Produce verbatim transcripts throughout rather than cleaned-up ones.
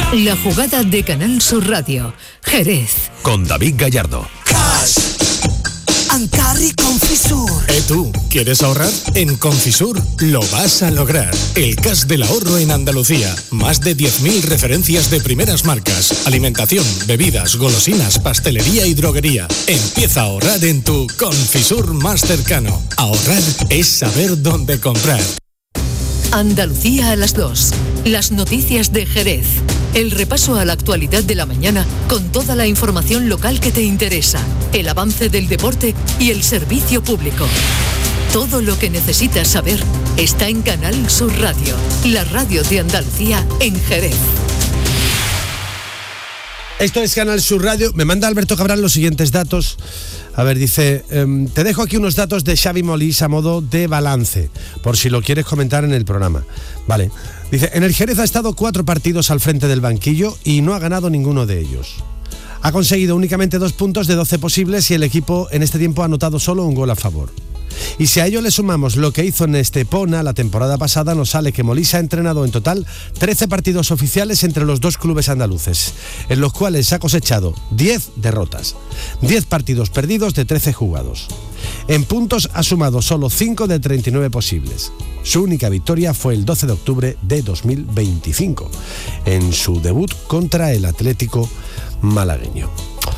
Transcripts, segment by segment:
La jugada de Canal Sur Radio, Jerez. Con David Gallardo. Cash and Carry Confisur. ¿Eh tú? ¿Quieres ahorrar? En Confisur lo vas a lograr. El cash del ahorro en Andalucía. Más de diez mil referencias de primeras marcas. Alimentación, bebidas, golosinas, pastelería y droguería. Empieza a ahorrar en tu Confisur más cercano. Ahorrar es saber dónde comprar. Andalucía a las dos. Las noticias de Jerez. El repaso a la actualidad de la mañana con toda la información local que te interesa, el avance del deporte y el servicio público. Todo lo que necesitas saber está en Canal Sur Radio, la radio de Andalucía en Jerez. Esto es Canal Sur Radio. Me manda Alberto Cabral los siguientes datos. A ver, dice, eh, te dejo aquí unos datos de Xavi Molís a modo de balance, por si lo quieres comentar en el programa. Vale. Dice, en el Jerez ha estado cuatro partidos al frente del banquillo y no ha ganado ninguno de ellos. Ha conseguido únicamente dos puntos de doce posibles y el equipo en este tiempo ha anotado solo un gol a favor. Y si a ello le sumamos lo que hizo en Estepona la temporada pasada, nos sale que Molís ha entrenado en total trece partidos oficiales entre los dos clubes andaluces, en los cuales ha cosechado diez derrotas, diez partidos perdidos de trece jugados. En puntos ha sumado solo cinco de treinta y nueve posibles. Su única victoria fue el doce de octubre de dos mil veinticinco, en su debut contra el Atlético malagueño.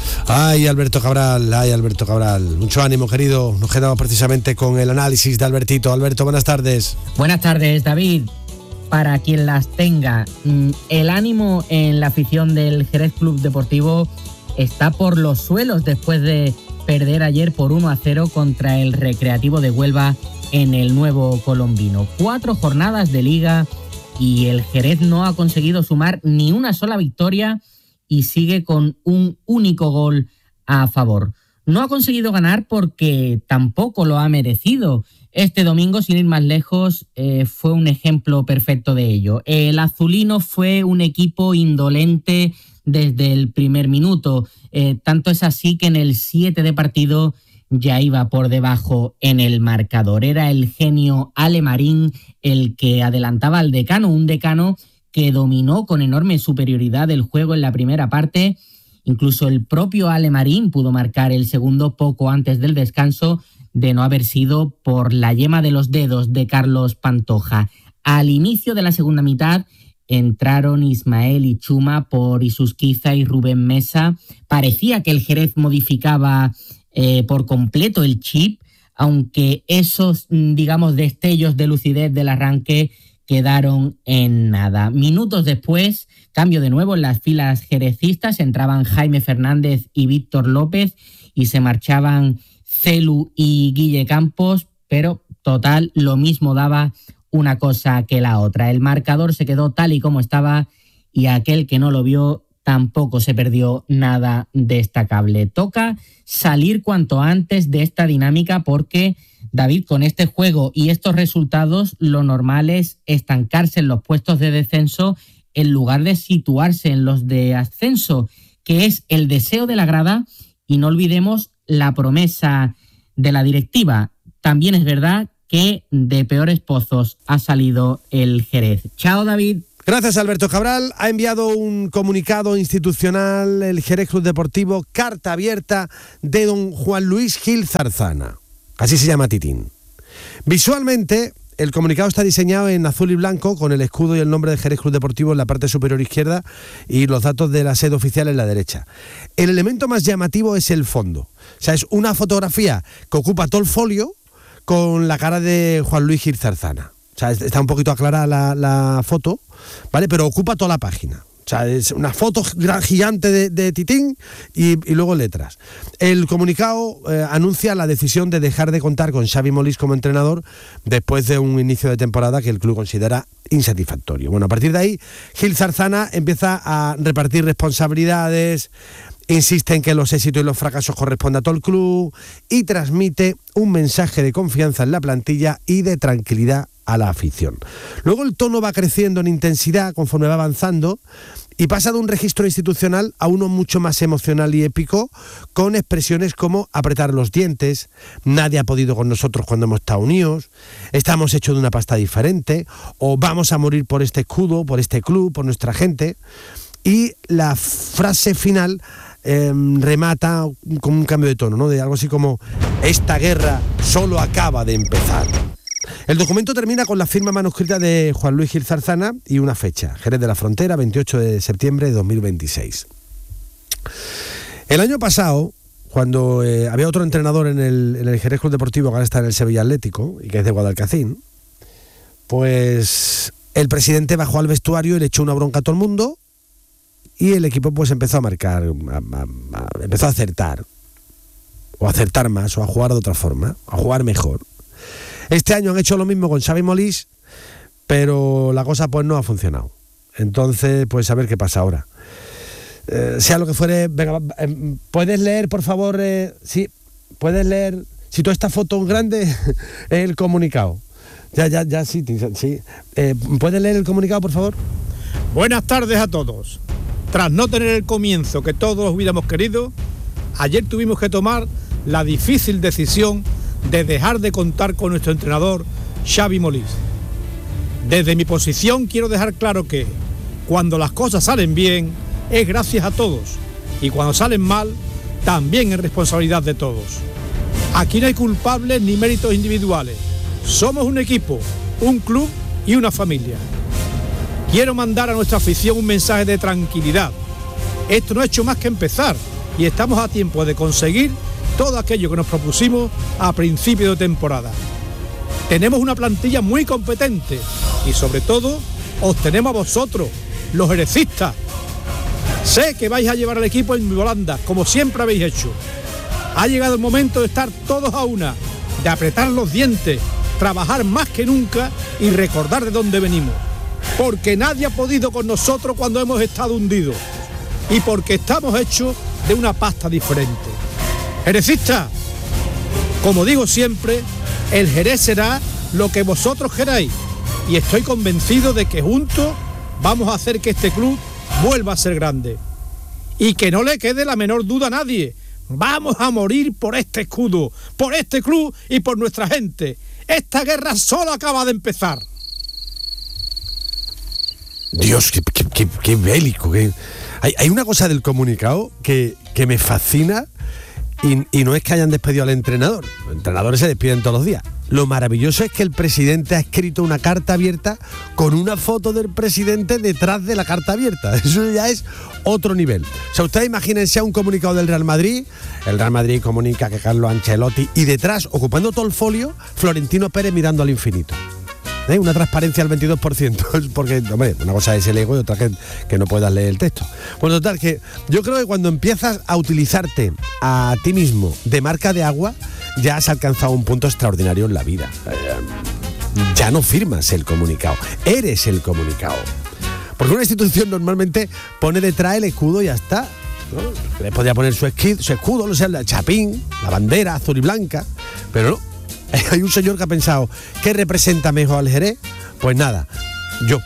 Ay, Alberto Cabral, ay, Alberto Cabral. Mucho ánimo, querido. Nos quedamos precisamente con el análisis de Albertito. Alberto, buenas tardes. Buenas tardes, David. Para quien las tenga, el ánimo en la afición del Jerez Club Deportivo está por los suelos después de perder ayer por uno a cero contra el Recreativo de Huelva en el Nuevo Colombino. Cuatro jornadas de liga y el Jerez no ha conseguido sumar ni una sola victoria y sigue con un único gol a favor. No ha conseguido ganar porque tampoco lo ha merecido. Este domingo, sin ir más lejos, eh, fue un ejemplo perfecto de ello. El azulino fue un equipo indolente desde el primer minuto. Eh, tanto es así que en el siete de partido ya iba por debajo en el marcador. Era el genio Ale Marín el que adelantaba al decano, un decano que dominó con enorme superioridad el juego en la primera parte. Incluso el propio Ale Marín pudo marcar el segundo poco antes del descanso, de no haber sido por la yema de los dedos de Carlos Pantoja. Al inicio de la segunda mitad entraron Ismael y Chuma por Isusquiza y Rubén Mesa. Parecía que el Jerez modificaba eh, por completo el chip, aunque esos, digamos, destellos de lucidez del arranque quedaron en nada. Minutos después, cambio de nuevo en las filas jerecistas, entraban Jaime Fernández y Víctor López y se marchaban Celu y Guille Campos, pero total, lo mismo daba una cosa que la otra. El marcador se quedó tal y como estaba y aquel que no lo vio tampoco se perdió nada destacable. Toca salir cuanto antes de esta dinámica porque, David, con este juego y estos resultados, lo normal es estancarse en los puestos de descenso en lugar de situarse en los de ascenso, que es el deseo de la grada, y no olvidemos la promesa de la directiva. También es verdad que de peores pozos ha salido el Jerez. Chao, David. Gracias, Alberto Cabral. Ha enviado un comunicado institucional el Jerez Club Deportivo, carta abierta de don Juan Luis Gil Zarzana. Así se llama Titín. Visualmente, el comunicado está diseñado en azul y blanco con el escudo y el nombre de Jerez Club Deportivo en la parte superior izquierda y los datos de la sede oficial en la derecha. El elemento más llamativo es el fondo. O sea, es una fotografía que ocupa todo el folio con la cara de Juan Luis Gil Zarzana. O sea, está un poquito aclarada la, la foto, ¿vale? Pero ocupa toda la página. O sea, es una foto gigante de, de Titín y, y luego letras. El comunicado eh, anuncia la decisión de dejar de contar con Xavi Molís como entrenador después de un inicio de temporada que el club considera insatisfactorio. Bueno, a partir de ahí, Gil Zarzana empieza a repartir responsabilidades, insiste en que los éxitos y los fracasos corresponden a todo el club y transmite un mensaje de confianza en la plantilla y de tranquilidad a la afición. Luego el tono va creciendo en intensidad conforme va avanzando y pasa de un registro institucional a uno mucho más emocional y épico, con expresiones como apretar los dientes, nadie ha podido con nosotros cuando hemos estado unidos, estamos hechos de una pasta diferente, o vamos a morir por este escudo, por este club, por nuestra gente. y la frase final eh, remata con un cambio de tono, ¿no? De algo así como: esta guerra solo acaba de empezar. El documento termina con la firma manuscrita de Juan Luis Gil Zarzana y una fecha: Jerez de la Frontera, veintiocho de septiembre de dos mil veintiséis. El año pasado, cuando eh, había otro entrenador en el, en el Jerez Club Deportivo, que ahora está en el Sevilla Atlético y que es de Guadalcacín, pues el presidente bajó al vestuario y le echó una bronca a todo el mundo, y el equipo pues empezó a marcar, a, a, a, empezó a acertar, o a acertar más, o a jugar de otra forma, a jugar mejor. Este año han hecho lo mismo con Xavi Molís, pero la cosa pues no ha funcionado. Entonces, pues a ver qué pasa ahora. Eh, sea lo que fuere, venga, eh, ¿puedes leer, por favor? Eh, sí, puedes leer, si toda esta foto es grande, el comunicado. Ya, ya, ya, sí, sí. Eh, ¿Puedes leer el comunicado, por favor? Buenas tardes a todos. Tras no tener el comienzo que todos hubiéramos querido, ayer tuvimos que tomar la difícil decisión de dejar de contar con nuestro entrenador, Xavi Molís. Desde mi posición quiero dejar claro que cuando las cosas salen bien, es gracias a todos, y cuando salen mal, también es responsabilidad de todos. Aquí no hay culpables ni méritos individuales. Somos un equipo, un club y una familia. Quiero mandar a nuestra afición un mensaje de tranquilidad. Esto no ha hecho más que empezar y estamos a tiempo de conseguir todo aquello que nos propusimos a principio de temporada. Tenemos una plantilla muy competente y sobre todo os tenemos a vosotros, los jerecistas. Sé que vais a llevar al equipo en volandas, como siempre habéis hecho. Ha llegado el momento de estar todos a una, de apretar los dientes, trabajar más que nunca y recordar de dónde venimos. Porque nadie ha podido con nosotros cuando hemos estado hundidos. Y porque estamos hechos de una pasta diferente. Jerecistas, como digo siempre, el Jerez será lo que vosotros queráis. Y estoy convencido de que juntos vamos a hacer que este club vuelva a ser grande. Y que no le quede la menor duda a nadie. Vamos a morir por este escudo, por este club y por nuestra gente. Esta guerra solo acaba de empezar. Dios, qué, qué, qué, qué bélico. Qué... Hay, hay una cosa del comunicado que, que me fascina, y, y no es que hayan despedido al entrenador. Los entrenadores se despiden todos los días. Lo maravilloso es que el presidente ha escrito una carta abierta con una foto del presidente detrás de la carta abierta. Eso ya es otro nivel. O sea, ustedes imagínense a un comunicado del Real Madrid. El Real Madrid comunica que Carlo Ancelotti, y detrás, ocupando todo el folio, Florentino Pérez mirando al infinito. ¿Eh? Una transparencia al veintidós por ciento, porque, hombre, una cosa es el ego y otra que, que no puedas leer el texto. Bueno, total, que yo creo que cuando empiezas a utilizarte a ti mismo de marca de agua, ya has alcanzado un punto extraordinario en la vida. Eh, ya no firmas el comunicado, eres el comunicado. Porque una institución normalmente pone detrás el escudo y ya está, ¿no? Le podría poner su escudo, su escudo, no sé, el chapín, la bandera azul y blanca, pero no. Hay un señor que ha pensado, ¿qué representa mejor al Jerez? Pues nada, yo.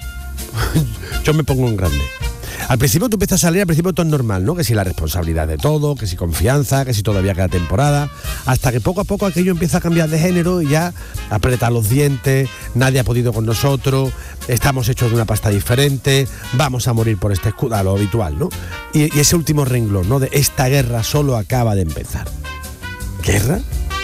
Yo me pongo en grande. Al principio tú empiezas a salir, al principio todo es normal, ¿no? Que si la responsabilidad de todo, que si confianza, que si todavía queda temporada, hasta que poco a poco aquello empieza a cambiar de género y ya aprieta los dientes, nadie ha podido con nosotros, estamos hechos de una pasta diferente, vamos a morir por este escudo, a lo habitual, ¿no? Y, y ese último renglón, ¿no? De esta guerra solo acaba de empezar. ¿Guerra?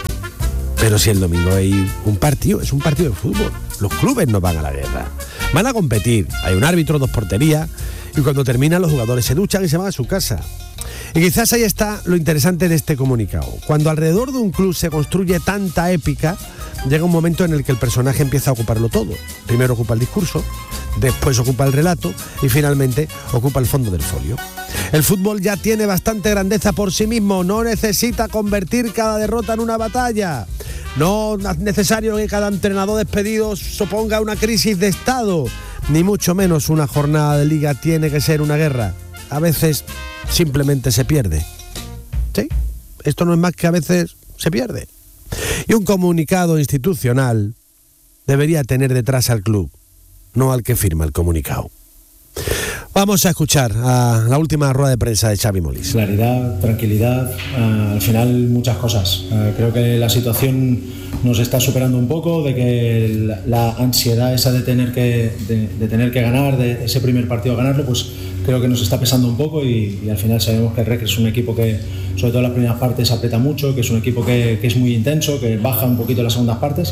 Pero si el domingo hay un partido, es un partido de fútbol. Los clubes no van a la guerra. Van a competir. Hay un árbitro, dos porterías, y cuando terminan los jugadores se duchan y se van a su casa. Y quizás ahí está lo interesante de este comunicado. Cuando alrededor de un club se construye tanta épica, llega un momento en el que el personaje empieza a ocuparlo todo. Primero ocupa el discurso, después ocupa el relato y finalmente ocupa el fondo del folio. El fútbol ya tiene bastante grandeza por sí mismo, no necesita convertir cada derrota en una batalla. No es necesario que cada entrenador despedido suponga una crisis de estado, ni mucho menos una jornada de liga tiene que ser una guerra. A veces simplemente se pierde. ¿Sí? Esto no es más que a veces se pierde. Y un comunicado institucional debería tener detrás al club, no al que firma el comunicado. Vamos a escuchar a la última rueda de prensa de Xavi Molís. Claridad, tranquilidad, uh, al final muchas cosas. Uh, creo que la situación nos está superando un poco, de que la, la ansiedad esa de tener que, de, de tener que ganar, de ese primer partido ganarlo, pues creo que nos está pesando un poco y, y al final sabemos que el Recre es un equipo que, sobre todo en las primeras partes, aprieta mucho, que es un equipo que, que es muy intenso, que baja un poquito en las segundas partes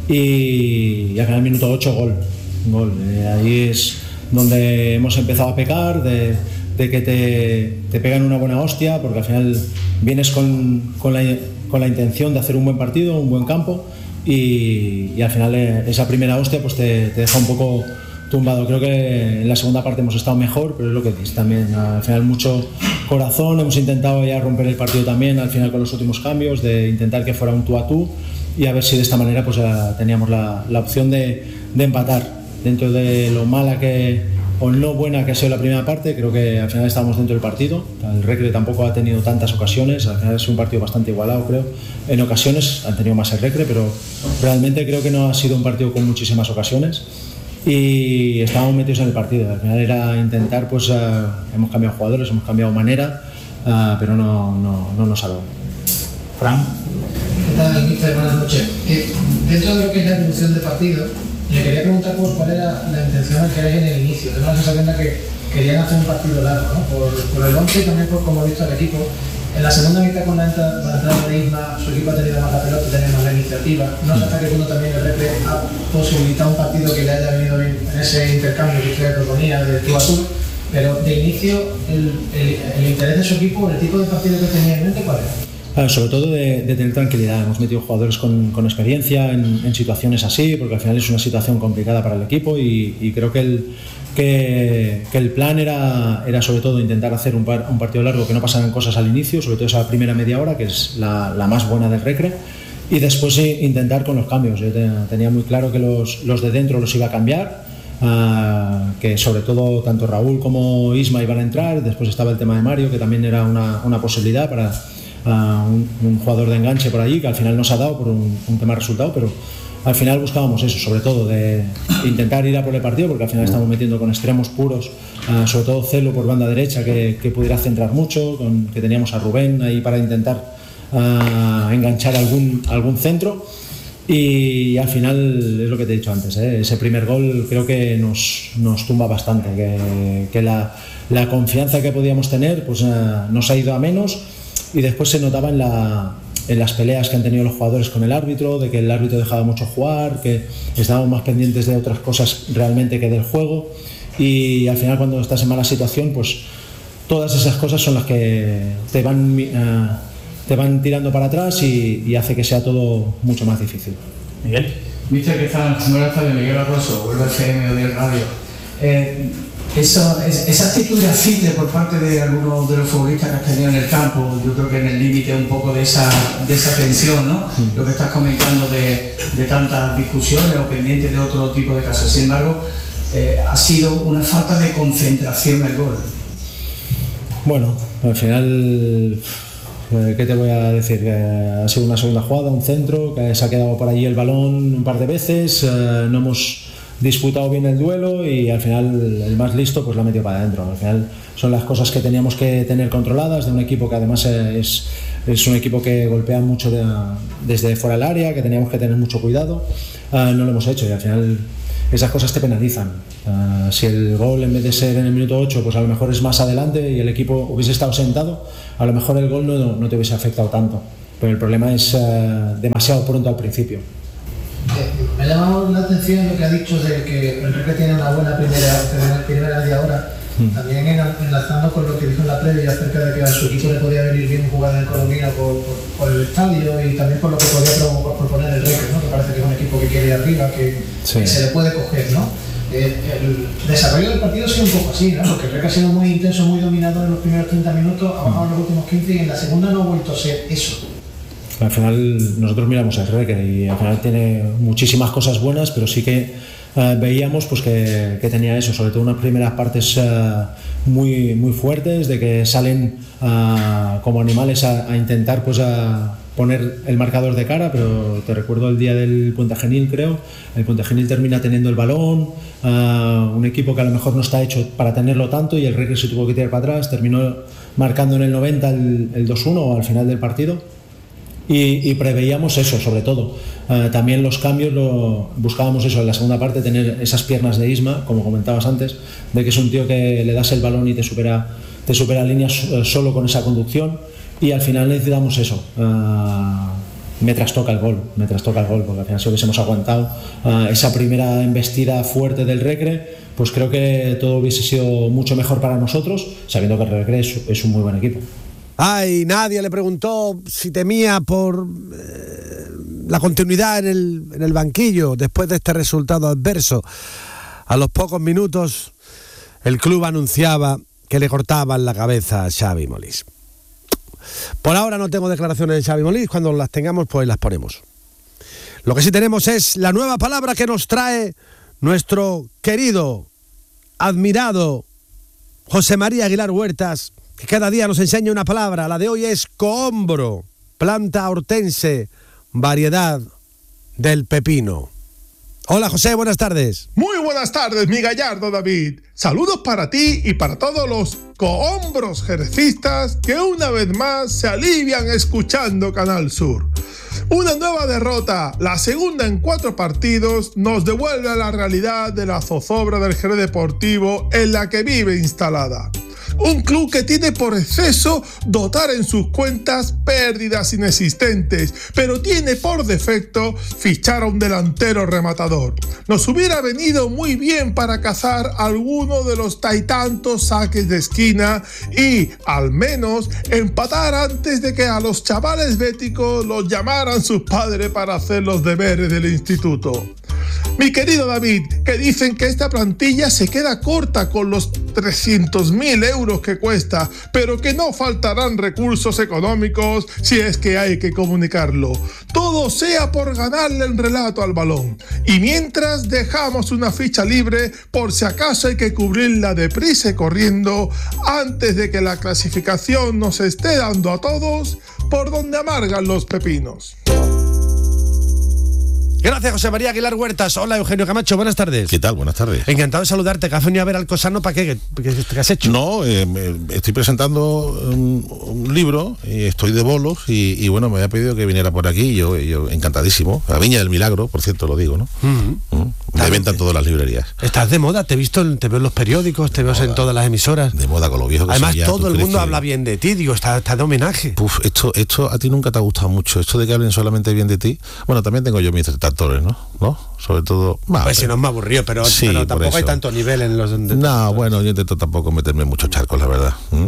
y, y al final minuto ocho gol. gol. Eh, ahí es donde hemos empezado a pecar, de, de que te, te pegan una buena hostia, porque al final vienes con, con, la, con la intención de hacer un buen partido, un buen campo, y, y al final esa primera hostia pues te, te deja un poco tumbado. Creo que en la segunda parte hemos estado mejor, pero es lo que dices también, al final mucho corazón, hemos intentado ya romper el partido también, al final con los últimos cambios, de intentar que fuera un tú a tú, y a ver si de esta manera pues teníamos la, la opción de, de empatar. Dentro de lo mala que o no buena que ha sido la primera parte, creo que al final estábamos dentro del partido. El Recre tampoco ha tenido tantas ocasiones, al final es un partido bastante igualado, creo. En ocasiones han tenido más el Recre, pero realmente creo que no ha sido un partido con muchísimas ocasiones y estábamos metidos en el partido. Al final era intentar, pues uh, hemos cambiado jugadores, hemos cambiado manera, uh, pero no, no, no nos ha dado. Fran. ¿Qué tal, mister? Buenas noches. Eh, dentro de lo que es la evolución del partido, le quería preguntar pues, cuál era la intención que hay en el inicio. Tengo la sensación de que querían hacer un partido largo, ¿no? Por, por el once y también por cómo ha visto el equipo. En la segunda mitad, con la entrada, la entrada de Isma, su equipo ha tenido más la pelota, ha tenido más la iniciativa. No sé hasta qué punto también el Recre ha posibilitado un partido que le haya venido bien en ese intercambio que usted proponía de tú a tú. Pero de inicio, el, el, el interés de su equipo, el tipo de partido que tenía en mente, ¿cuál era? Ah, sobre todo de, de tener tranquilidad. Hemos metido jugadores con, con experiencia en, en situaciones así, porque al final es una situación complicada para el equipo y, y creo que el, que, que el plan era, era sobre todo intentar hacer un, par, un partido largo, que no pasaran cosas al inicio, sobre todo esa primera media hora, que es la, la más buena del Recre, y después intentar con los cambios. Yo tenía muy claro que los, los de dentro los iba a cambiar, uh, que sobre todo tanto Raúl como Isma iban a entrar. Después estaba el tema de Mario, que también era una, una posibilidad para uh, un, un jugador de enganche por allí, que al final no se ha dado por un, un tema de resultado, pero al final buscábamos eso, sobre todo de intentar ir a por el partido, porque al final estamos metiendo con extremos puros, uh, sobre todo Celo por banda derecha, que, que pudiera centrar mucho, con, que teníamos a Rubén ahí para intentar uh, enganchar algún, algún centro. Y al final es lo que te he dicho antes, ¿eh? Ese primer gol creo que nos, nos tumba bastante, que, que la, la confianza que podíamos tener pues, uh, nos ha ido a menos, y después se notaba en, la, en las peleas que han tenido los jugadores con el árbitro, de que el árbitro dejaba mucho jugar, que estábamos más pendientes de otras cosas realmente que del juego, y al final cuando estás en mala situación pues todas esas cosas son las que te van... Uh, te van tirando para atrás y, y hace que sea todo mucho más difícil. Miguel. Mister, ¿qué tal? Buenas tardes, Miguel Arroso, vuelve F M o del Radio. Eh, eso, es, esa actitud de asiste por parte de algunos de los futbolistas que has tenido en el campo, yo creo que en el límite un poco de esa, de esa tensión, ¿no? Sí. Lo que estás comentando de, de tantas discusiones o pendientes de otro tipo de casos. Sin embargo, eh, ha sido una falta de concentración en el gol. Bueno, al final... ¿Qué te voy a decir? Que ha sido una segunda jugada, un centro, que se ha quedado por allí el balón un par de veces, eh, no hemos disputado bien el duelo y al final el más listo pues la ha metido para adentro. Al final son las cosas que teníamos que tener controladas de un equipo que además es, es un equipo que golpea mucho de, desde fuera del área, que teníamos que tener mucho cuidado. Eh, no lo hemos hecho y al final esas cosas te penalizan. Uh, si el gol en vez de ser en el minuto ocho pues a lo mejor es más adelante y el equipo hubiese estado sentado, a lo mejor el gol no, no te hubiese afectado tanto, pero el problema es uh, demasiado pronto al principio. Eh, me ha llamado la atención lo que ha dicho de que el Recre tiene una buena primera, primera media hora, hmm. también enlazando con lo que dijo en la previa acerca de que a su equipo le podía venir bien jugar en Colombia por, por, por el estadio y también por lo que podía proponer el Recre, ¿no? Que parece que es un equipo que quiere ir arriba, que, sí. que se le puede coger, ¿no? Eh, el desarrollo del partido ha sido un poco así, ¿no? Porque el Recre ha sido muy intenso, muy dominador en los primeros treinta minutos, ha bajado en los últimos quince y en la segunda no ha vuelto a ser eso. Al final nosotros miramos el Recre y al final tiene muchísimas cosas buenas, pero sí que uh, veíamos pues que, que tenía eso, sobre todo unas primeras partes uh, muy, muy fuertes, de que salen uh, como animales a, a intentar pues a, poner el marcador de cara, pero te recuerdo el día del Puente Genil, creo. El Puente Genil termina teniendo el balón, uh, un equipo que a lo mejor no está hecho para tenerlo tanto, y el Recre se tuvo que tirar para atrás, terminó marcando en el noventa el, el dos uno al final del partido. Y, y preveíamos eso, sobre todo. Uh, también los cambios, lo, buscábamos eso en la segunda parte, tener esas piernas de Isma, como comentabas antes, de que es un tío que le das el balón y te supera, te supera líneas uh, solo con esa conducción, y al final necesitamos eso. Uh, me trastoca el gol, me trastoca el gol, porque al final si hubiésemos aguantado uh, esa primera embestida fuerte del Recre, pues creo que todo hubiese sido mucho mejor para nosotros, sabiendo que el Recre es, es un muy buen equipo. Ay, nadie le preguntó si temía por eh, la continuidad en el, en el banquillo después de este resultado adverso. A los pocos minutos, el club anunciaba que le cortaban la cabeza a Xavi Molís. Por ahora no tengo declaraciones de Xavi Molís, cuando las tengamos pues las ponemos. Lo que sí tenemos es la nueva palabra que nos trae nuestro querido, admirado José María Aguilar Huertas, que cada día nos enseña una palabra. La de hoy es cohombro, planta hortense, variedad del pepino. Hola José, buenas tardes. Muy buenas tardes, mi gallardo David. Saludos para ti y para todos los cohombros jerecistas que una vez más se alivian escuchando Canal Sur. Una nueva derrota, la segunda en cuatro partidos, nos devuelve a la realidad de la zozobra del Jerez Deportivo en la que vive instalada. Un club que tiene por exceso dotar en sus cuentas pérdidas inexistentes, pero tiene por defecto fichar a un delantero rematador. Nos hubiera venido muy bien para cazar alguno de los taitantos saques de esquina y, al menos, empatar antes de que a los chavales béticos los llamaran sus padres para hacer los deberes del instituto. Mi querido David, que dicen que esta plantilla se queda corta con los trescientos mil euros que cuesta, pero que no faltarán recursos económicos si es que hay que comunicarlo. Todo sea por ganarle el relato al balón. Y mientras dejamos una ficha libre por si acaso hay que cubrirla deprisa y corriendo antes de que la clasificación nos esté dando a todos por donde amargan los pepinos. Gracias, José María Aguilar Huertas. Hola, Eugenio Camacho, buenas tardes. ¿Qué tal? Buenas tardes. Encantado de saludarte. ¿Que has venido a ver Alcosano para qué? ¿Qué, qué has hecho? No, eh, estoy presentando un, un libro, y estoy de bolos, y, y bueno, me había pedido que viniera por aquí, y yo, yo encantadísimo. La Viña del Milagro, por cierto, lo digo, ¿no? Uh-huh. Uh-huh. De venta en todas las librerías. Estás de moda, te he visto, te veo en los periódicos, te veo en todas las emisoras. De moda con lo viejo que Además, soy ya, todo el mundo que... habla bien de ti, digo, está, está de homenaje. Uf, esto, esto a ti nunca te ha gustado mucho, esto de que hablen solamente bien de ti. Bueno, también tengo yo mis detractores, ¿no? ¿No? Sobre todo... Bah, pues si no es más aburrido, pero, sí, pero tampoco hay tanto nivel en los... No, bueno, yo intento tampoco meterme en muchos charcos, la verdad. ¿Mm?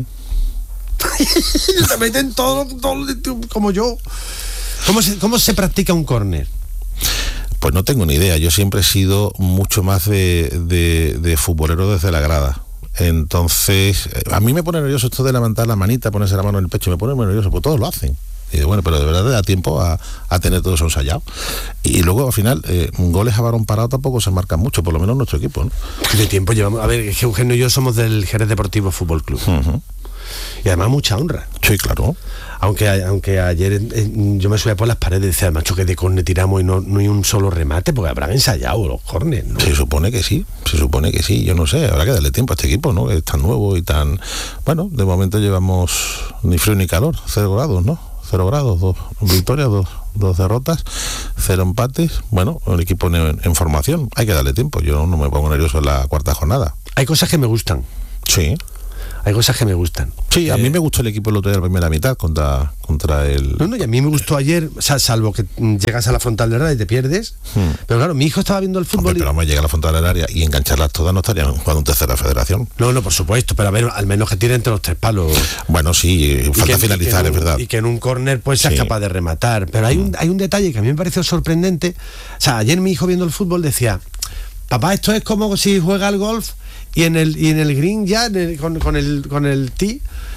Se meten todos todo, como yo. ¿Cómo se, cómo se practica un córner? Pues no tengo ni idea. Yo siempre he sido mucho más de, de, de futbolero desde la grada. Entonces, a mí me pone nervioso esto de levantar la manita, ponerse la mano en el pecho, me pone muy nervioso, pues todos lo hacen. Y bueno, pero de verdad te da tiempo a, a tener todo eso ensayado. Y luego al final, eh, goles a balón parado tampoco se marcan mucho, por lo menos nuestro equipo, ¿no? ¿Qué tiempo llevamos? A ver, es que Eugenio y yo somos del Jerez Deportivo Fútbol Club. Uh-huh. Y además mucha honra. Sí, claro. Aunque, aunque ayer eh, yo me subía por las paredes y decía, macho, que de córner tiramos y no, no hay un solo remate, porque habrán ensayado los córneres, ¿no? Se supone que sí, se supone que sí, yo no sé, habrá que darle tiempo a este equipo, ¿no? Que es tan nuevo y tan... Bueno, de momento llevamos ni frío ni calor, cero grados, ¿no? Cero grados, dos victorias, dos, dos derrotas, cero empates. Bueno, el equipo en, en formación, hay que darle tiempo. Yo no me pongo nervioso en la cuarta jornada. Hay cosas que me gustan. Sí. Hay cosas que me gustan. Sí, eh, a mí me gustó el equipo el otro día en la primera mitad contra, contra el... No, no, y a mí me gustó ayer, o sea, salvo que llegas a la frontal del área y te pierdes. Hmm. Pero claro, mi hijo estaba viendo el fútbol... Hombre, y... pero vamos a llegar a la frontal del área y engancharlas todas, no estarían jugando en tercera federación. No, no, por supuesto, pero a ver, al menos que tire entre los tres palos. Bueno, sí, falta que, finalizar, que es un, verdad. Y que en un córner pues seas sí. capaz de rematar. Pero hay un, hay un detalle que a mí me pareció sorprendente. O sea, ayer mi hijo viendo el fútbol decía, papá, esto es como si juega al golf y en el y en el green ya en el, con, con el con el tee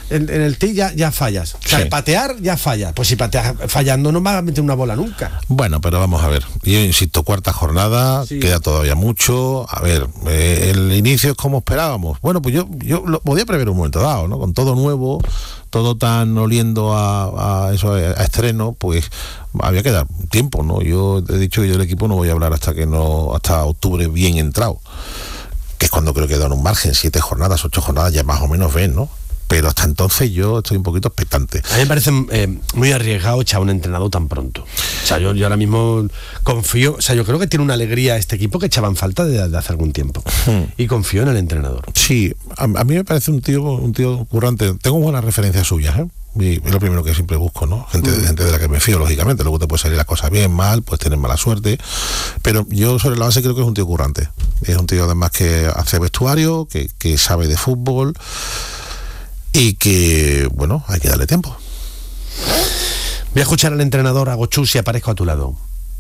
en, en el tee ya, ya fallas. O sea, Sí. patear ya fallas. Pues si pateas fallando no vas a meter una bola nunca. Bueno, pero vamos a ver. Yo insisto, cuarta jornada, Sí. queda todavía mucho. A ver, eh, el inicio es como esperábamos. Bueno, pues yo, yo lo podía prever un momento dado, ¿no? Con todo nuevo, todo tan oliendo a, a eso, a estreno, pues había que dar tiempo, ¿no? Yo he dicho que yo del equipo no voy a hablar hasta que no, hasta octubre bien entrado, que es cuando creo que dan un margen, siete jornadas, ocho jornadas, ya más o menos ven, ¿no? Pero hasta entonces yo estoy un poquito expectante. A mí me parece eh, muy arriesgado echar a un entrenador tan pronto. O sea, yo, yo ahora mismo confío, o sea, yo creo que tiene una alegría este equipo que echaban falta de, de hace algún tiempo. Hmm. Y confío en el entrenador. Sí, a, a mí me parece un tío un tío currante. Tengo buenas referencias suyas, ¿eh? Y es lo primero que siempre busco, ¿no? Gente, mm. gente de la que me fío, lógicamente. Luego te puede salir las cosas bien, mal, puedes tener mala suerte. Pero yo sobre la base creo que es un tío currante. Es un tío además que hace vestuario, que, que sabe de fútbol y que, bueno, hay que darle tiempo. Voy a escuchar al entrenador Agochú si aparezco a tu lado.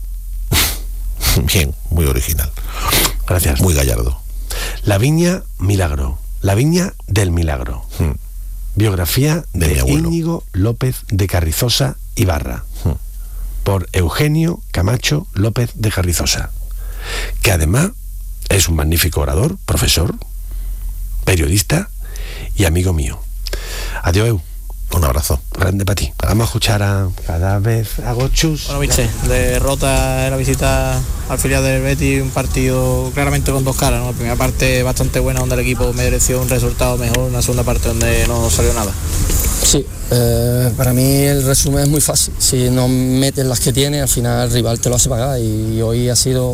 Bien, muy original. Gracias. Muy gallardo. La Viña Milagro. La Viña del Milagro. Hmm. Biografía De de, mi abuelo. Íñigo López de Carrizosa Ibarra. Hmm. Por Eugenio Camacho López de Carrizosa. Que además es un magnífico orador, profesor, periodista y amigo mío. Adiós, Eu. Un abrazo. Grande para ti. Vamos a escuchar a cada vez a Gochus. Bueno, viste, derrota en la visita al filial del Betis, un partido claramente con dos caras, ¿no? La primera parte bastante buena donde el equipo mereció un resultado mejor, una segunda parte donde no salió nada. Sí, eh, para mí el resumen es muy fácil. Si no metes las que tienes, al final el rival te lo hace pagar y hoy ha sido,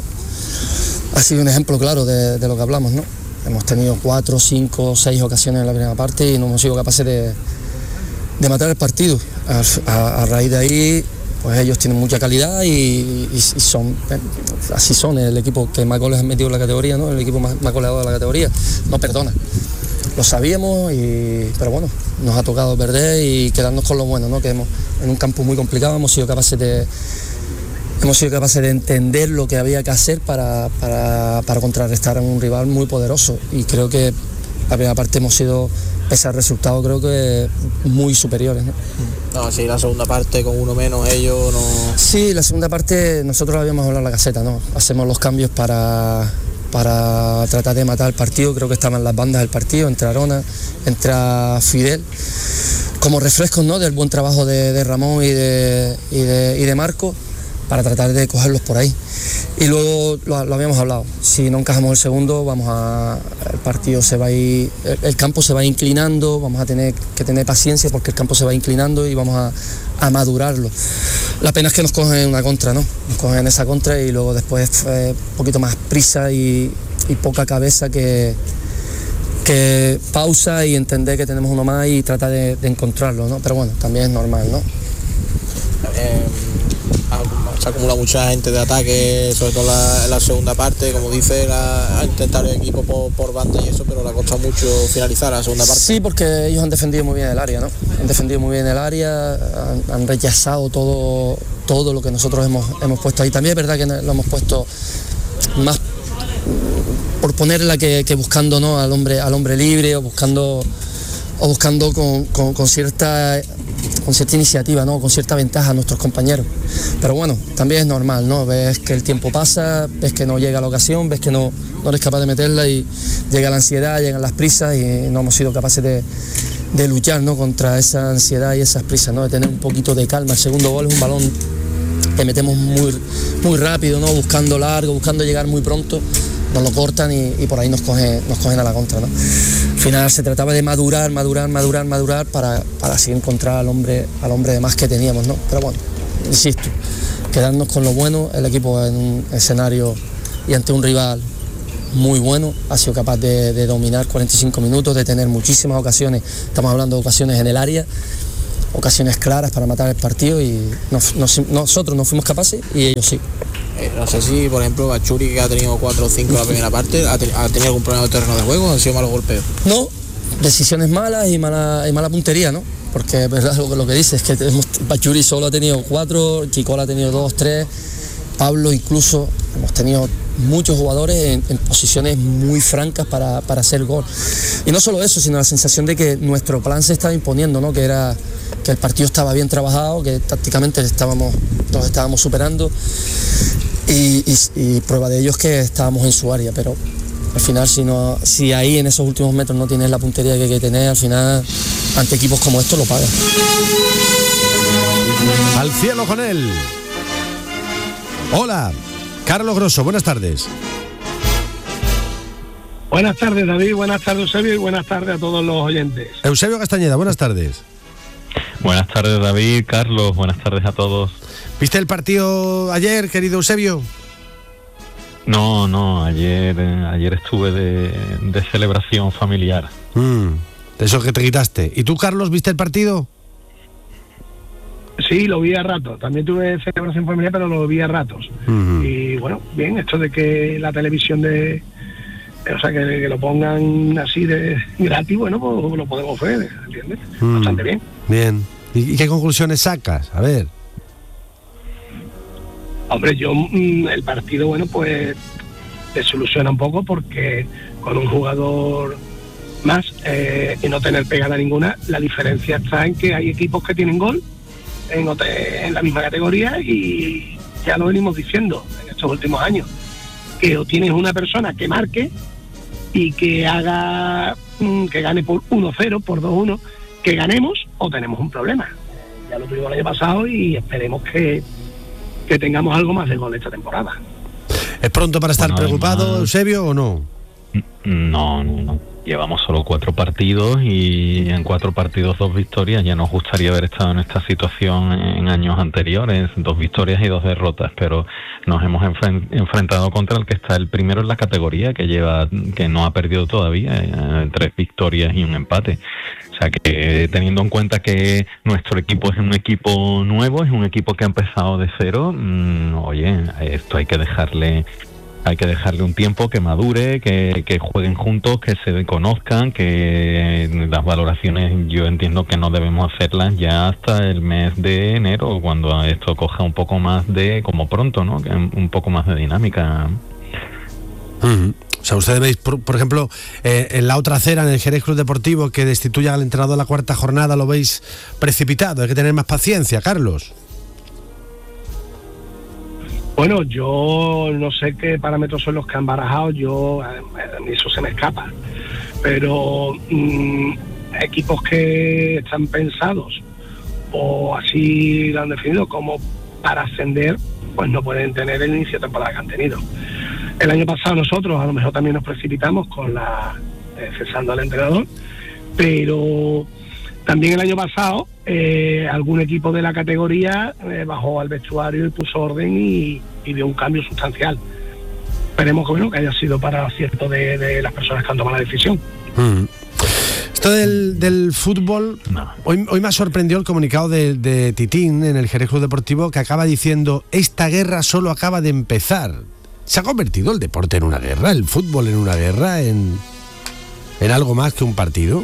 ha sido un ejemplo claro de, de lo que hablamos, ¿no? Hemos tenido cuatro, cinco, seis ocasiones en la primera parte y no hemos sido capaces de de matar el partido. A, a, a raíz de ahí, pues ellos tienen mucha calidad y, y, y son, así son, el equipo que más goles han metido en la categoría, ¿no? El equipo más, más goleador de la categoría, no perdona. Lo sabíamos, y, pero bueno, nos ha tocado perder y quedarnos con lo bueno, ¿no? Que hemos, en un campo muy complicado hemos sido capaces de hemos sido capaces de entender lo que había que hacer para, para, para contrarrestar a un rival muy poderoso, y creo que la primera parte hemos sido, pese al resultado, creo que muy superiores, ¿no? No, sí, la segunda parte con uno menos ellos no... Sí, la segunda parte nosotros la habíamos hablado en la caseta, ¿no? Hacemos los cambios para, para tratar de matar el partido. Creo que estaban las bandas del partido, entra Arona, entra Fidel, como refrescos, ¿no? Del buen trabajo de, de Ramón y de, y, de, y de Marco, para tratar de cogerlos por ahí. Y luego lo, lo habíamos hablado, si no encajamos el segundo, vamos a, el partido se va a ir, el, el campo se va inclinando, vamos a tener que tener paciencia porque el campo se va inclinando y vamos a, a madurarlo. La pena es que nos cogen una contra, ¿no? Nos cogen en esa contra y luego después eh, un poquito más prisa y, y poca cabeza que, que pausa y entender que tenemos uno más y tratar de, de encontrarlo, ¿no? Pero bueno, también es normal, ¿no? Eh, se acumula mucha gente de ataque, sobre todo la, en la segunda parte, como dice, la, a intentar el equipo por, por banda y eso, pero le ha costado mucho finalizar la segunda parte. Sí, porque ellos han defendido muy bien el área, ¿no? Han defendido muy bien el área, han, han rechazado todo, todo lo que nosotros hemos, hemos puesto ahí. También es verdad que lo hemos puesto más por ponerla que, que buscando, ¿no? al hombre, al hombre libre o buscando, o buscando con, con, con cierta con cierta iniciativa, ¿no? Con cierta ventaja a nuestros compañeros. Pero bueno, también es normal, ¿no? Ves que el tiempo pasa, ves que no llega la ocasión, ves que no, no eres capaz de meterla y llega la ansiedad, llegan las prisas y no hemos sido capaces de, de luchar, ¿no? Contra esa ansiedad y esas prisas, ¿no? De tener un poquito de calma. El segundo gol es un balón que metemos muy, muy rápido, ¿no? Buscando largo, buscando llegar muy pronto. Nos lo cortan y, y por ahí nos cogen, nos cogen a la contra, ¿no? Al final se trataba de madurar, madurar, madurar, madurar para, para así encontrar al hombre, al hombre de más que teníamos, ¿no? Pero bueno, insisto, quedarnos con lo bueno. El equipo en un escenario y ante un rival muy bueno ha sido capaz de, de dominar cuarenta y cinco minutos, de tener muchísimas ocasiones. Estamos hablando de ocasiones en el área, ocasiones claras para matar el partido, y nos, nos, nosotros no fuimos capaces y ellos sí. Eh, no sé si, por ejemplo, Bachuri, que ha tenido cuatro o cinco en la primera parte, ha, te, ha tenido algún problema de terreno de juego, han sido malos golpeos. No, decisiones malas y mala, y mala puntería, ¿no? Porque es verdad lo, lo que dices, es que hemos, Bachuri solo ha tenido cuatro, Chicola ha tenido dos, tres, Pablo incluso hemos tenido muchos jugadores en, en posiciones muy francas para, para hacer gol. Y no solo eso, sino la sensación de que nuestro plan se estaba imponiendo, ¿no? Que era que el partido estaba bien trabajado, que tácticamente estábamos, nos estábamos superando y, y, y prueba de ello es que estábamos en su área, pero al final si, no, si ahí en esos últimos metros no tienes la puntería que hay que tener, al final ante equipos como estos lo pagas. Al cielo con él. Hola, Carlos Grosso, buenas tardes. Buenas tardes, David, buenas tardes, Eusebio, y buenas tardes a todos los oyentes. Eusebio Castañeda, buenas tardes. Buenas tardes, David, Carlos, buenas tardes a todos. ¿Viste el partido ayer, querido Eusebio? No, no, ayer eh, ayer estuve de, de celebración familiar. Mm, de eso que te quitaste. ¿Y tú, Carlos, viste el partido? Sí, lo vi a ratos. También tuve celebración familiar, pero lo vi a ratos. Uh-huh. Y bueno, bien, esto de que la televisión de... O sea, que, que lo pongan así de gratis, bueno, pues lo podemos ver, ¿entiendes? Uh-huh. Bastante bien. Bien. ¿Y, ¿Y qué conclusiones sacas? A ver. Hombre, yo el partido, bueno, pues desilusiona un poco porque con un jugador más eh, y no tener pegada ninguna, la diferencia está en que hay equipos que tienen gol en, en la misma categoría y ya lo venimos diciendo en estos últimos años, que o tienes una persona que marque y que haga que gane por uno cero, por dos uno, que ganemos o tenemos un problema. Ya lo tuvimos el año pasado y esperemos que que tengamos algo más de gol esta temporada. ¿Es pronto para estar bueno, preocupado, además, Eusebio, o no? No, no, no. Llevamos solo cuatro partidos y en cuatro partidos dos victorias. Ya nos gustaría haber estado en esta situación en años anteriores, dos victorias y dos derrotas, pero nos hemos enfren- enfrentado contra el que está el primero en la categoría, que lleva, que no ha perdido todavía, eh, tres victorias y un empate. O sea que teniendo en cuenta que nuestro equipo es un equipo nuevo, es un equipo que ha empezado de cero, mmm, oye, esto hay que dejarle... Hay que dejarle un tiempo que madure, que, que jueguen juntos, que se conozcan, que las valoraciones yo entiendo que no debemos hacerlas ya hasta el mes de enero, cuando esto coja un poco más de, como pronto, ¿no? Un poco más de dinámica. Uh-huh. O sea, ustedes veis, por, por ejemplo, eh, en la otra acera, en el Jerez Club Deportivo, que destituya al entrenador de la cuarta jornada, lo veis precipitado. Hay que tener más paciencia, Carlos. Bueno, yo no sé qué parámetros son los que han barajado, yo a mí eso se me escapa, pero mmm, equipos que están pensados o así lo han definido como para ascender, pues no pueden tener el inicio de temporada que han tenido. El año pasado nosotros a lo mejor también nos precipitamos con la eh, cesando al entrenador, pero también el año pasado eh, algún equipo de la categoría eh, bajó al vestuario y puso orden y, y dio un cambio sustancial. Esperemos que, bueno, que haya sido para acierto de, de las personas que han tomado la decisión. Mm. Esto del, del fútbol, no. hoy, hoy me ha sorprendido el comunicado de, de Titín en el Jerez Club Deportivo, que acaba diciendo: esta guerra solo acaba de empezar. ¿Se ha convertido el deporte en una guerra, el fútbol en una guerra, en, en algo más que un partido?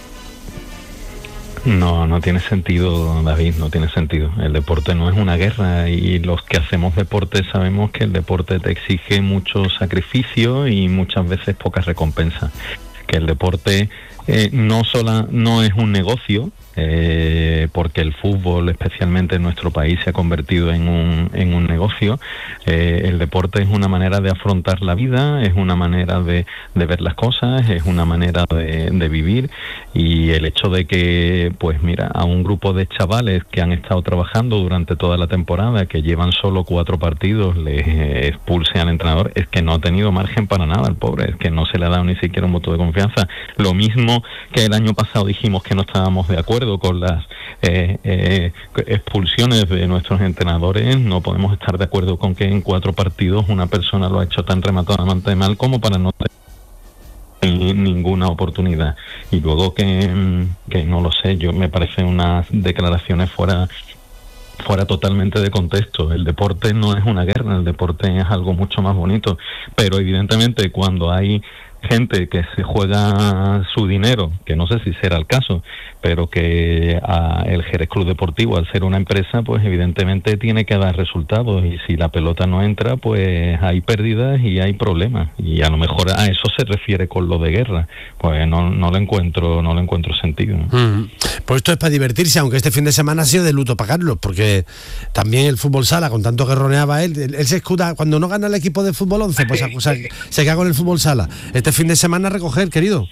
No, no tiene sentido, David, no tiene sentido. El deporte no es una guerra y los que hacemos deporte sabemos que el deporte te exige mucho sacrificio y muchas veces poca recompensa. Que el deporte eh, no solo no es un negocio, eh, porque el fútbol, especialmente en nuestro país, se ha convertido en un, en un negocio. Eh, el deporte es una manera de afrontar la vida, es una manera de, de ver las cosas, es una manera de, de vivir, y el hecho de que, pues mira, a un grupo de chavales que han estado trabajando durante toda la temporada, que llevan solo cuatro partidos, les expulse al entrenador, es que no ha tenido margen para nada el pobre, es que no se le ha dado ni siquiera un voto de confianza. Lo mismo que el año pasado dijimos que no estábamos de acuerdo con las eh, eh, expulsiones de nuestros entrenadores, no podemos estar de acuerdo con que en cuatro partidos una persona lo ha hecho tan rematadamente mal como para no tener ninguna oportunidad. Y luego que, que no lo sé, yo me parecen unas declaraciones fuera fuera totalmente de contexto. El deporte no es una guerra, el deporte es algo mucho más bonito, pero evidentemente cuando hay gente que se juega su dinero, que no sé si será el caso, pero que a el Jerez Club Deportivo, al ser una empresa, pues evidentemente tiene que dar resultados, y si la pelota no entra, pues hay pérdidas y hay problemas, y a lo mejor a eso se refiere con lo de guerra. Pues no, no le encuentro no le encuentro sentido. Mm. Pues esto es para divertirse, aunque este fin de semana ha sido de luto para Carlos, porque también el fútbol sala, con tanto que roneaba él, él, él se escuda, cuando no gana el equipo de fútbol once, pues o sea, se queda con el fútbol sala. Este fin de semana a recoger, querido.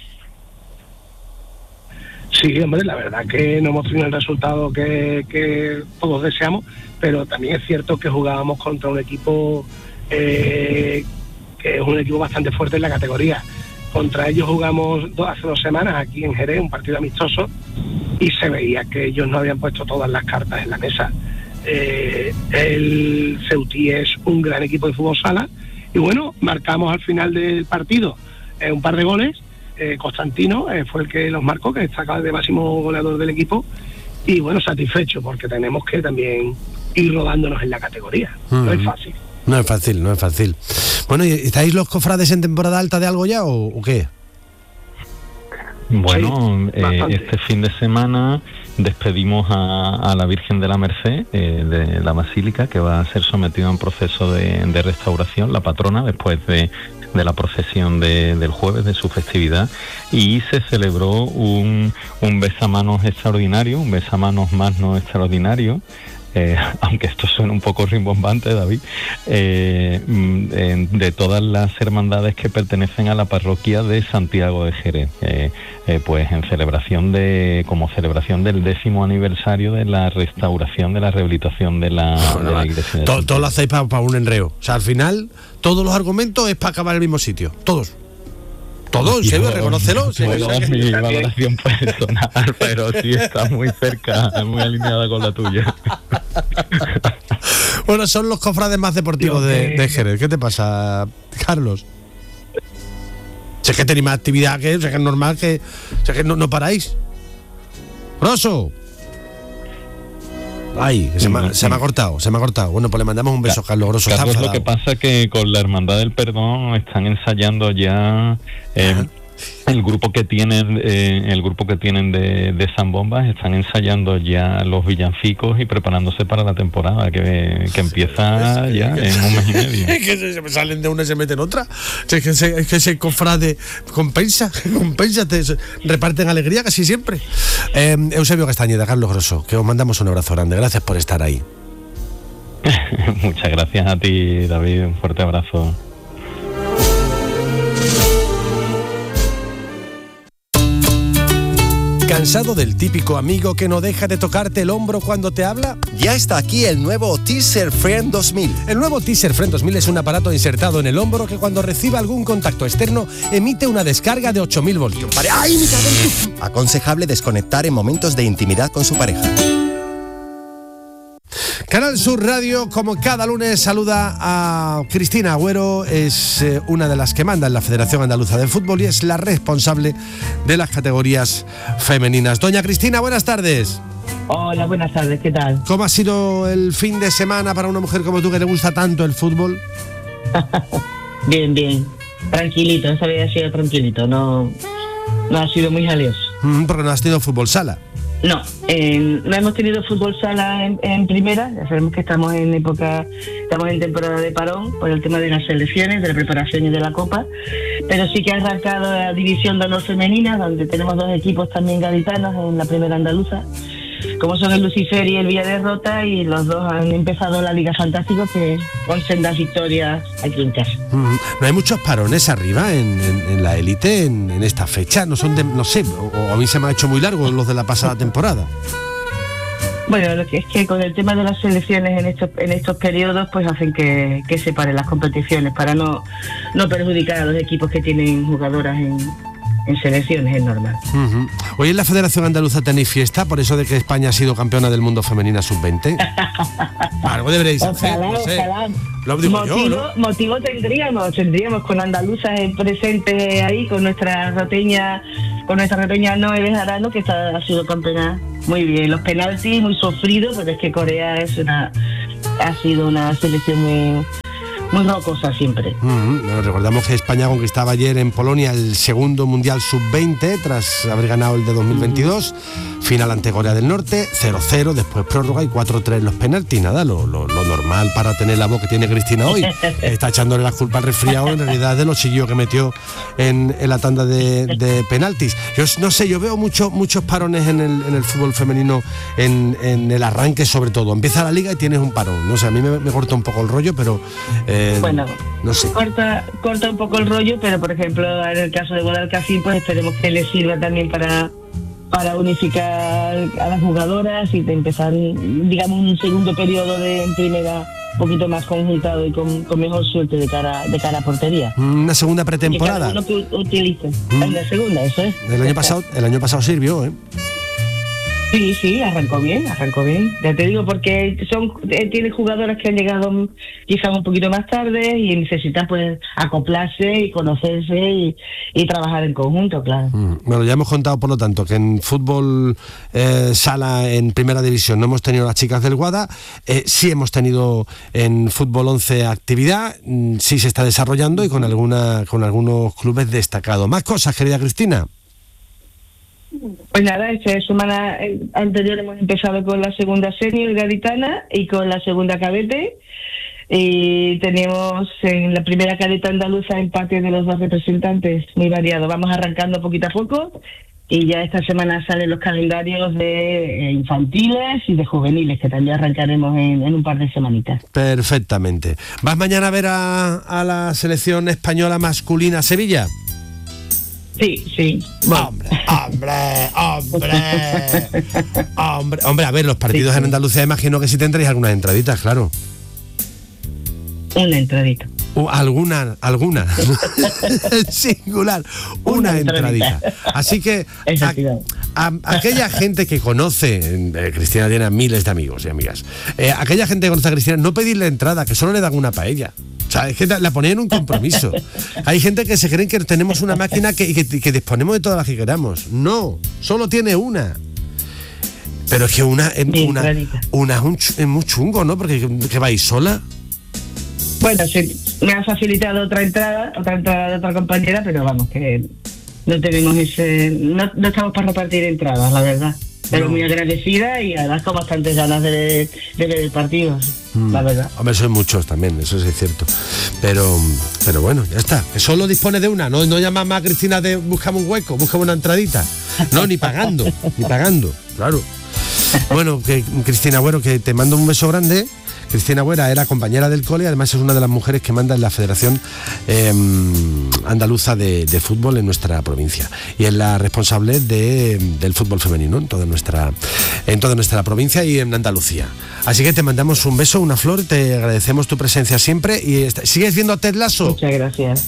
Sí, hombre, la verdad que no hemos tenido el resultado que, que todos deseamos, pero también es cierto que jugábamos contra un equipo eh, que es un equipo bastante fuerte en la categoría. Contra ellos jugamos dos, hace dos semanas aquí en Jerez, un partido amistoso, y se veía que ellos no habían puesto todas las cartas en la mesa. Eh, el Ceutí es un gran equipo de fútbol sala, y bueno, marcamos al final del partido eh, un par de goles. Eh, Constantino eh, fue el que los marcó, que destaca de máximo goleador del equipo, y bueno, satisfecho, porque tenemos que también ir rodándonos en la categoría. Mm. No es fácil. No es fácil, no es fácil. Bueno, ¿y estáis los cofrades en temporada alta de algo ya o, o qué? Bueno, sí, eh, este fin de semana despedimos a, a la Virgen de la Merced eh, de la Basílica, que va a ser sometida a un proceso de, de restauración, la patrona, después de, de la procesión de, del jueves, de su festividad, y se celebró un, un besamanos extraordinario, un besamanos más no extraordinario. Eh, aunque esto suena un poco rimbombante, David, eh, de todas las hermandades que pertenecen a la parroquia de Santiago de Jerez, eh, eh, pues en celebración de, como celebración del décimo aniversario de la restauración, de la rehabilitación de la, bueno, de la iglesia. De todo, todo lo hacéis para pa un enreo, o sea, al final todos los argumentos es para acabar en el mismo sitio, todos. Todo, en serio, reconócelo. Bueno, es mi valoración personal, pero sí está muy cerca, muy alineada con la tuya. Bueno, son los cofrades más deportivos de, de Jerez. ¿Qué te pasa, Carlos? Sé que tenéis más actividad que, sé que es normal que, sé que no, no paráis. Rosso. Ay, se me, se me ha cortado, se me ha cortado. Bueno, pues le mandamos un beso a Carlos Grosso. Carlos, lo que pasa es que con la Hermandad del Perdón están ensayando ya eh, el grupo que tienen, eh, el grupo que tienen de, de zambombas, están ensayando ya los villancicos y preparándose para la temporada que, que empieza es, ya es, en un mes y medio. Es que se salen de una y se meten en otra. Es que ese, es que ese cofrade compensa, compensa, te reparten alegría casi siempre. Eh, Eusebio Castañeda, Carlos Grosso, que os mandamos un abrazo grande. Gracias por estar ahí. Muchas gracias a ti, David. Un fuerte abrazo. ¿Cansado del típico amigo que no deja de tocarte el hombro cuando te habla? Ya está aquí el nuevo Teaser Friend dos mil. El nuevo Teaser Friend dos mil es un aparato insertado en el hombro que cuando recibe algún contacto externo emite una descarga de ocho mil voltios. ¡Ay, mi cabello! Aconsejable desconectar en momentos de intimidad con su pareja. Canal Sur Radio, como cada lunes, saluda a Cristina Agüero. Es eh, una de las que manda en la Federación Andaluza de Fútbol y es la responsable de las categorías femeninas. Doña Cristina, buenas tardes. Hola, buenas tardes, ¿qué tal? ¿Cómo ha sido el fin de semana para una mujer como tú que le gusta tanto el fútbol? Bien, bien. Tranquilito, esta vez ha sido tranquilito, no, no ha sido muy jalioso. Mm, porque no has tenido fútbol sala. No, eh, no hemos tenido fútbol sala en, en primera. Ya sabemos que estamos en época, estamos en temporada de parón por el tema de las selecciones, de la preparación y de la Copa, pero sí que ha arrancado la división de honor femenina, donde tenemos dos equipos también gaditanos en la primera andaluza, como son el Lucifer y el Villaderrota, y los dos han empezado la Liga Fantástico, que con sendas victorias aquí en casa. Mm, no hay muchos parones arriba en, en, en la élite en, en esta fecha, no son de, no sé, o, o a mí se me ha hecho muy largo los de la pasada temporada. Bueno, lo que es que con el tema de las selecciones en estos en estos periodos, pues hacen que, que se paren las competiciones para no, no perjudicar a los equipos que tienen jugadoras en en selecciones, es normal. Uh-huh. Hoy en la Federación Andaluza tenéis fiesta por eso de que España ha sido campeona del mundo femenina sub veinte. Algo deberéis hacer, ojalá, no sé. Ojalá. Lo digo motivo, yo, ¿no? Motivo tendríamos, tendríamos con andaluzas presentes ahí, con nuestra roteña, con nuestra roteña Noé Bejarano, que está, ha sido campeona muy bien. Los penaltis muy sufridos, porque es que Corea es una, ha sido una selección muy muy rocosa siempre. Mm-hmm. Bueno, recordamos que España conquistaba ayer en Polonia el segundo Mundial sub veinte tras haber ganado el de dos mil veintidós, mm-hmm. final ante Corea del Norte, cero cero, después prórroga y cuatro tres los penaltis. Nada, lo, lo, lo normal para tener la voz que tiene Cristina hoy. Está echándole la culpa al resfriado, en realidad de los chillos que metió en, en la tanda de, de penaltis. Yo no sé, yo veo mucho, muchos parones en el, en el fútbol femenino, en, en el arranque sobre todo. Empieza la liga y tienes un parón. No sé, a mí me, me corta un poco el rollo, pero eh, bueno, no sé. Corta, corta un poco el rollo, pero por ejemplo en el caso de Guadalcacín, pues esperemos que le sirva también para para unificar a las jugadoras y de empezar, digamos, un segundo periodo de en primera un poquito más conjuntado y con, con mejor suerte de cara de cara a portería. Una segunda pretemporada. Que cada uno que utilice. Mm. En la segunda, eso es. El año pasado, el año pasado sirvió, ¿eh? Sí, sí, arrancó bien, arrancó bien. Ya te digo, porque son eh, tiene jugadoras que han llegado quizás un poquito más tarde y necesitan pues acoplarse y conocerse y, y trabajar en conjunto, claro. Mm, bueno, ya hemos contado, por lo tanto, que en fútbol eh, sala en primera división no hemos tenido las chicas del Guada, eh, sí hemos tenido en fútbol once actividad, mm, sí se está desarrollando y con alguna con algunos clubes destacados. Más cosas, querida Cristina. Pues nada, esta semana anterior hemos empezado con la segunda senior gaditana y con la segunda cadete. Y tenemos en la primera cadeta andaluza empate de los dos representantes, muy variado. Vamos arrancando poquito a poco y ya esta semana salen los calendarios de infantiles y de juveniles, que también arrancaremos en, en un par de semanitas. Perfectamente. ¿Vas mañana a ver a, a la selección española masculina Sevilla? Sí, sí. Bueno. Hombre, hombre, hombre, hombre, hombre, a ver, los partidos sí, sí. en Andalucía imagino que sí tendréis algunas entraditas, claro. Una entradita. Uh, alguna, alguna. Singular, una, una entradita. entradita. Así que a, a, aquella gente que conoce, eh, Cristina tiene miles de amigos y amigas, eh, aquella gente que conoce a Cristina, no pedirle entrada, que solo le dan una paella. O sea, es que la ponen en un compromiso. Hay gente que se creen que tenemos una máquina que, que, que disponemos de todas las que queramos. No, solo tiene una. Pero es que una, Bien, una, una es, un, es muy chungo, ¿no? Porque que vais sola. Bueno, sí, me ha facilitado otra entrada, otra entrada de otra compañera, pero vamos, que no tenemos ese, no, no estamos para repartir entradas, la verdad. Pero no. Muy agradecida y además con bastantes ganas de ver, de ver el partido, mm. la verdad. Hombre, sois muchos también, eso sí es cierto. Pero pero bueno, ya está. Que solo dispone de una, no, no llamas más a Cristina de buscamos un hueco, buscamos una entradita. No, ni pagando, ni pagando, claro. Bueno, que Cristina, bueno, que te mando un beso grande. Cristina Güera era compañera del cole, además es una de las mujeres que manda en la Federación eh, Andaluza de, de Fútbol en nuestra provincia y es la responsable de, del fútbol femenino en toda nuestra en toda nuestra provincia y en Andalucía. Así que te mandamos un beso, una flor, te agradecemos tu presencia siempre y est- ¿sigues viendo Ted Lasso? Muchas gracias.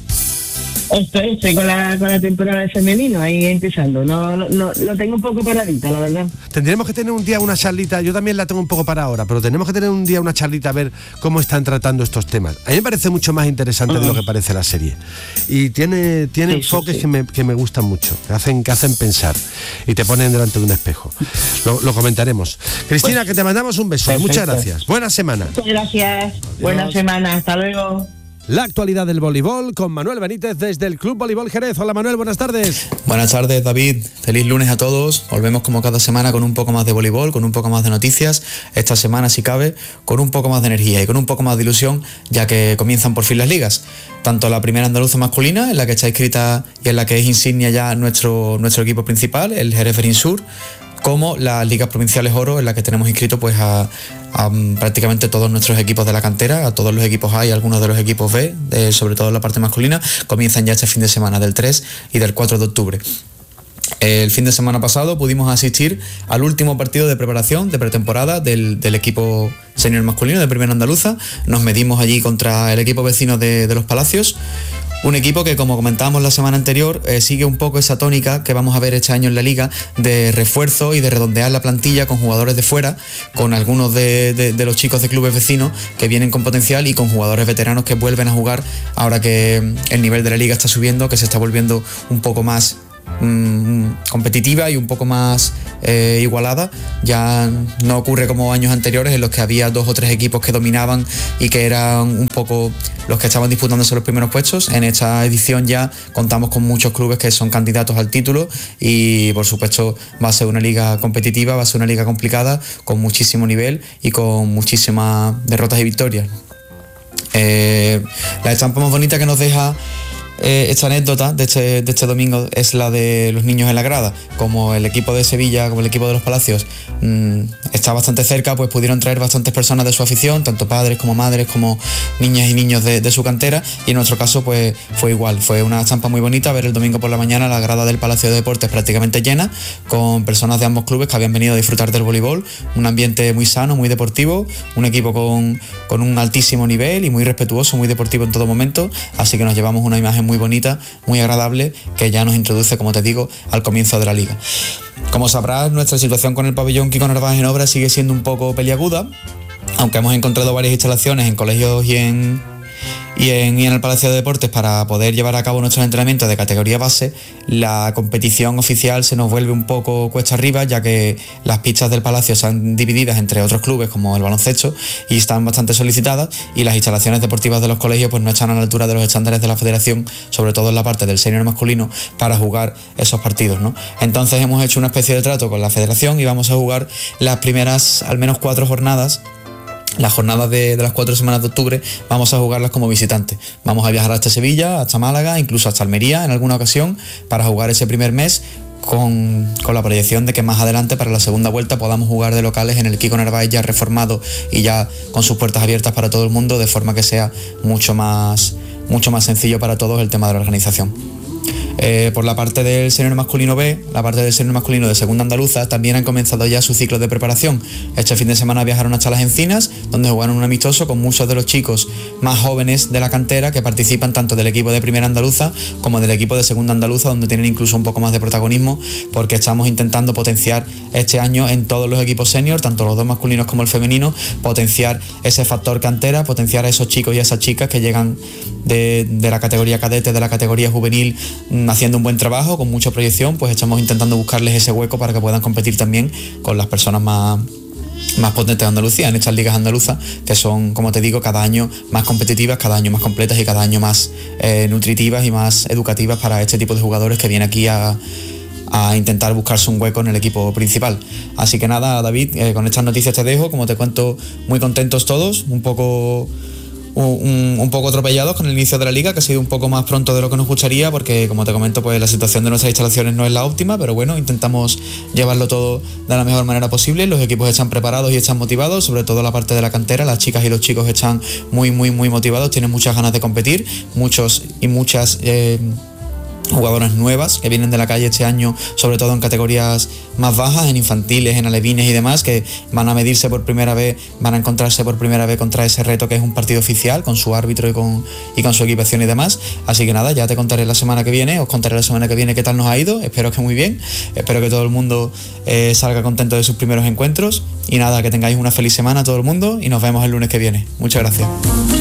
Estoy, estoy con la, con la temporada de femenino ahí empezando, no, no, no lo tengo un poco paradita, la verdad. Tendremos que tener un día una charlita, yo también la tengo un poco para ahora, pero tenemos que tener un día una charlita a ver cómo están tratando estos temas. A mí me parece mucho más interesante uh-huh. de lo que parece la serie. Y tiene, tiene sí, enfoques sí, sí. Que, me, que me gustan mucho, que hacen, que hacen pensar y te ponen delante de un espejo. Lo, lo comentaremos. Cristina, pues, que te mandamos un beso. Perfecto. Muchas gracias. Buena semana. Muchas gracias. Adiós. Buena semana. Hasta luego. La actualidad del voleibol con Manuel Benítez desde el Club Voleibol Jerez. Hola Manuel, buenas tardes. Buenas tardes David, feliz lunes a todos. Volvemos como cada semana con un poco más de voleibol, con un poco más de noticias. Esta semana, si cabe, con un poco más de energía y con un poco más de ilusión, ya que comienzan por fin las ligas. Tanto la primera andaluza masculina, en la que está inscrita y en la que es insignia ya nuestro, nuestro equipo principal, el Jerez Ferinsur, como las ligas provinciales oro, en las que tenemos inscrito pues a, a prácticamente todos nuestros equipos de la cantera, a todos los equipos A y algunos de los equipos B, de, sobre todo en la parte masculina, comienzan ya este fin de semana del tres y del cuatro de octubre. El fin de semana pasado pudimos asistir al último partido de preparación de pretemporada del, del equipo senior masculino de Primera Andaluza. Nos medimos allí contra el equipo vecino de, de Los Palacios. Un equipo que, como comentábamos la semana anterior, eh, sigue un poco esa tónica que vamos a ver este año en la liga de refuerzo y de redondear la plantilla con jugadores de fuera, con algunos de, de, de los chicos de clubes vecinos que vienen con potencial y con jugadores veteranos que vuelven a jugar ahora que el nivel de la liga está subiendo, que se está volviendo un poco más mmm, competitiva y un poco más eh, igualada. Ya no ocurre como años anteriores en los que había dos o tres equipos que dominaban y que eran un poco los que estaban disputándose los primeros puestos. En esta edición ya contamos con muchos clubes que son candidatos al título y por supuesto va a ser una liga competitiva, va a ser una liga complicada, con muchísimo nivel y con muchísimas derrotas y victorias. Eh, la estampa más bonita que nos deja eh, esta anécdota de este, de este domingo es la de los niños en la grada. Como el equipo de Sevilla, como el equipo de los Palacios mmm, está bastante cerca, pues pudieron traer bastantes personas de su afición, tanto padres como madres, como niñas y niños de, de su cantera, y en nuestro caso pues fue igual. Fue una estampa muy bonita ver el domingo por la mañana la grada del Palacio de Deportes prácticamente llena, con personas de ambos clubes que habían venido a disfrutar del voleibol, un ambiente muy sano, muy deportivo, un equipo con, con un altísimo nivel y muy respetuoso, muy deportivo en todo momento, así que nos llevamos una imagen muy bonita, muy agradable, que ya nos introduce, como te digo, al comienzo de la liga. Como sabrás, nuestra situación con el pabellón Kiko Narváez en obra sigue siendo un poco peliaguda, aunque hemos encontrado varias instalaciones en colegios y en, y en, y en el Palacio de Deportes para poder llevar a cabo nuestros entrenamientos de categoría base. La competición oficial se nos vuelve un poco cuesta arriba, ya que las pistas del Palacio están divididas entre otros clubes como el baloncesto y están bastante solicitadas, y las instalaciones deportivas de los colegios pues no están a la altura de los estándares de la federación, sobre todo en la parte del senior masculino, para jugar esos partidos, ¿no? Entonces hemos hecho una especie de trato con la federación y vamos a jugar las primeras al menos cuatro jornadas. Las jornadas de, de las cuatro semanas de octubre vamos a jugarlas como visitantes. Vamos a viajar hasta Sevilla, hasta Málaga, incluso hasta Almería en alguna ocasión, para jugar ese primer mes con, con la proyección de que más adelante, para la segunda vuelta, podamos jugar de locales en el Kiko Narváez ya reformado y ya con sus puertas abiertas para todo el mundo, de forma que sea mucho más, mucho más sencillo para todos el tema de la organización. Eh, por la parte del senior masculino B, la parte del senior masculino de segunda andaluza, también han comenzado ya su ciclo de preparación. Este fin de semana viajaron hasta Las Encinas, donde jugaron un amistoso con muchos de los chicos más jóvenes de la cantera que participan tanto del equipo de primera andaluza como del equipo de segunda andaluza, donde tienen incluso un poco más de protagonismo, porque estamos intentando potenciar este año en todos los equipos senior, tanto los dos masculinos como el femenino, potenciar ese factor cantera, potenciar a esos chicos y a esas chicas que llegan de, de la categoría cadete, de la categoría juvenil, haciendo un buen trabajo, con mucha proyección. Pues estamos intentando buscarles ese hueco para que puedan competir también con las personas más, más potentes de Andalucía, en estas ligas andaluzas, que son, como te digo, cada año más competitivas, cada año más completas y cada año más eh, nutritivas y más educativas para este tipo de jugadores que viene aquí a, a intentar buscarse un hueco en el equipo principal. Así que nada, David, eh, con estas noticias te dejo. Como te cuento, muy contentos todos, un poco... Un, un poco atropellados con el inicio de la liga, que ha sido un poco más pronto de lo que nos gustaría, porque como te comento, pues la situación de nuestras instalaciones no es la óptima, pero bueno, intentamos llevarlo todo de la mejor manera posible. Los equipos están preparados y están motivados, sobre todo la parte de la cantera. Las chicas y los chicos están muy muy muy motivados, tienen muchas ganas de competir, muchos y muchas eh, jugadoras nuevas que vienen de la calle este año, sobre todo en categorías más bajas, en infantiles, en alevines y demás, que van a medirse por primera vez, van a encontrarse por primera vez contra ese reto que es un partido oficial, con su árbitro y con, y con su equipación y demás. Así que nada, ya te contaré la semana que viene, os contaré la semana que viene qué tal nos ha ido. Espero que muy bien, espero que todo el mundo eh, salga contento de sus primeros encuentros, y nada, que tengáis una feliz semana todo el mundo, y nos vemos el lunes que viene. Muchas gracias.